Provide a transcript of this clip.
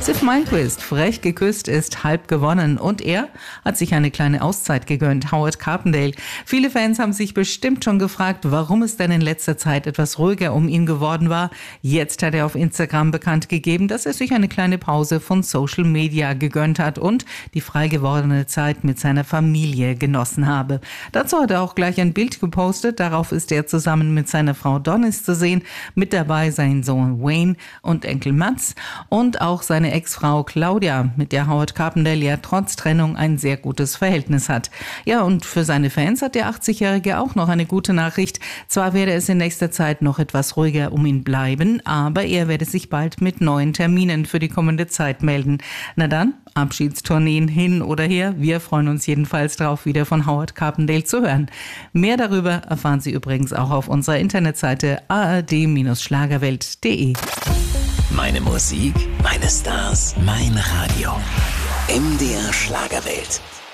Sif Meinquist, frech geküsst ist halb gewonnen und er hat sich eine kleine Auszeit gegönnt, Howard Carpendale. Viele Fans haben sich bestimmt schon gefragt, warum es denn in letzter Zeit etwas ruhiger um ihn geworden war. Jetzt hat er auf Instagram bekannt gegeben, dass er sich eine kleine Pause von Social Media gegönnt hat und die frei gewordene Zeit mit seiner Familie genossen habe. Dazu hat er auch gleich ein Bild gepostet, darauf ist er zusammen mit seiner Frau Donis zu sehen, mit dabei sein Sohn Wayne und Enkel Mats und auch seine Ex-Frau Claudia, mit der Howard Carpendale ja trotz Trennung ein sehr gutes Verhältnis hat. Ja, und für seine Fans hat der 80-Jährige auch noch eine gute Nachricht. Zwar werde es in nächster Zeit noch etwas ruhiger um ihn bleiben, aber er werde sich bald mit neuen Terminen für die kommende Zeit melden. Na dann, Abschiedstourneen hin oder her, wir freuen uns jedenfalls drauf, wieder von Howard Carpendale zu hören. Mehr darüber erfahren Sie übrigens auch auf unserer Internetseite ard-schlagerwelt.de. Meine Musik, meine Stars, mein Radio. MDR Schlagerwelt.